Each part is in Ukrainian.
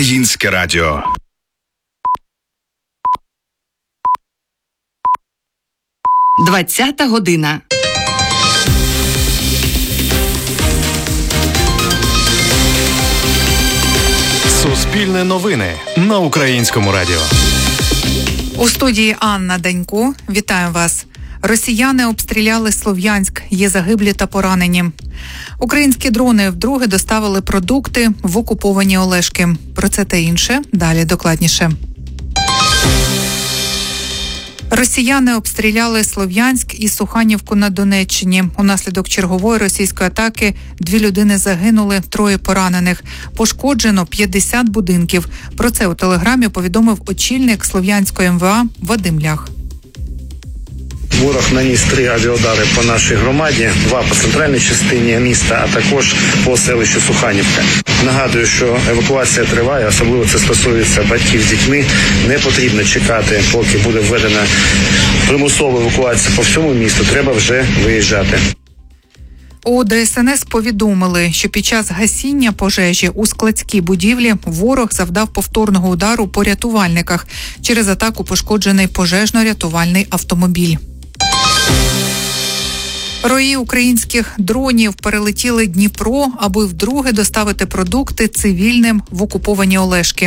Українське радіо. Двадцята година. Суспільне новини на Українському радіо. У студії Анна Данько. Вітаю вас. Росіяни обстріляли Слов'янськ. Є загиблі та поранені. Українські дрони вдруге доставили продукти в окуповані Олешки. Про це та інше далі докладніше. Росіяни обстріляли Слов'янськ і Суханівку на Донеччині. Унаслідок чергової російської атаки 2 людини загинули, 3 поранених. Пошкоджено 50 будинків. Про це у Телеграмі повідомив очільник Слов'янської МВА Вадим Лях. Ворог наніс 3 авіаудари по нашій громаді, 2 по центральній частині міста, а також по селищу Суханівка. Нагадую, що евакуація триває, особливо це стосується батьків з дітьми. Не потрібно чекати, поки буде введена примусова евакуація по всьому місту. Треба вже виїжджати. У ДСНС повідомили, що під час гасіння пожежі у складській будівлі ворог завдав повторного удару по рятувальниках. Через атаку пошкоджений пожежно-рятувальний автомобіль. Рої українських дронів перелетіли Дніпро, аби вдруге доставити продукти цивільним в окуповані Олешки.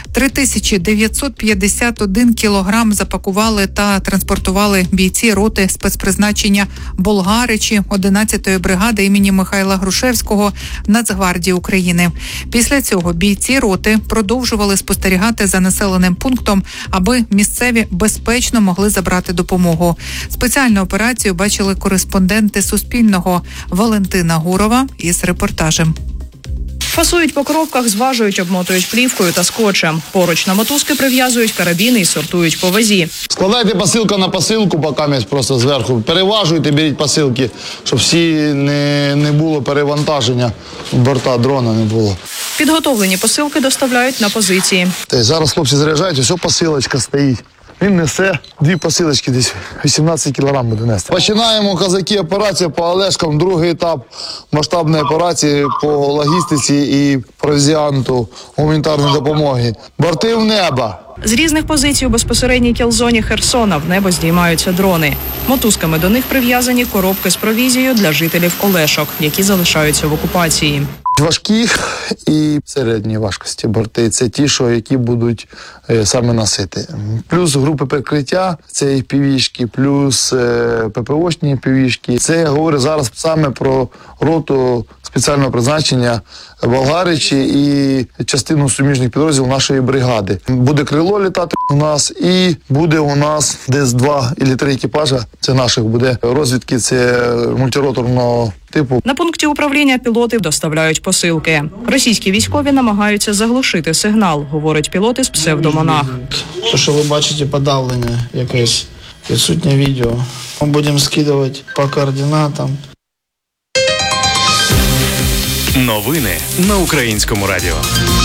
3951 кілограм запакували та транспортували бійці роти спецпризначення Болгаричі 11-ї бригади імені Михайла Грушевського Нацгвардії України. Після цього бійці роти продовжували спостерігати за населеним пунктом, аби місцеві безпечно могли забрати допомогу. Спеціальну операцію бачили кореспонденти Суспільного Валентина Гурова із репортажем. Фасують по коробках, зважують, обмотують плівкою та скотчем. Поруч на мотузки прив'язують карабіни і сортують по вазі. Складайте посилку на посилку, поки просто зверху. Переважуйте, беріть посилки, щоб всі не було перевантаження, борта дрона не було. Підготовлені посилки доставляють на позиції. Зараз хлопці заряджають, ось посилочка стоїть. Він несе 2 посилочки, десь 18 кілограм буде нести. Починаємо, козаки, операцію по Олешкам, другий етап масштабної операції по логістиці і провізіанту гуманітарної допомоги. Борти в небо. З різних позицій у безпосередній кілзоні Херсона в небо здіймаються дрони. Мотузками до них прив'язані коробки з провізією для жителів Олешок, які залишаються в окупації. Важкі і середньої важкості борти – це ті, які будуть саме носити. Плюс групи прикриття – це FPV-шки, плюс ППО-шні FPV-шки. Це я говорю зараз саме про роту спеціального призначення Болгаричі і частину суміжних підрозділів нашої бригади. Буде крило літати у нас і буде у нас десь 2 або 3 екіпажа, це наших буде розвідки, це мультироторного типу. На пункті управління пілоти доставляють посилки. Російські військові намагаються заглушити сигнал, говорить пілот із псевдомонах. Те, що ви бачите, подавлення якесь, відсутнє відео. Ми будемо скидувати по координатам. Новини на Українському радіо.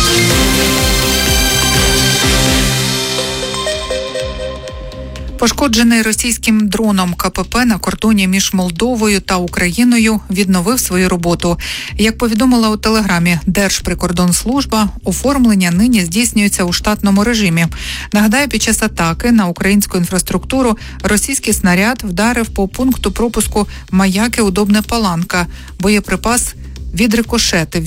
Пошкоджений російським дроном КПП на кордоні між Молдовою та Україною відновив свою роботу. Як повідомила у Телеграмі Держприкордонслужба, оформлення нині здійснюється у штатному режимі. Нагадаю, під час атаки на українську інфраструктуру російський снаряд вдарив по пункту пропуску Маяки-Удобне-Паланка. Боєприпас відрикошетив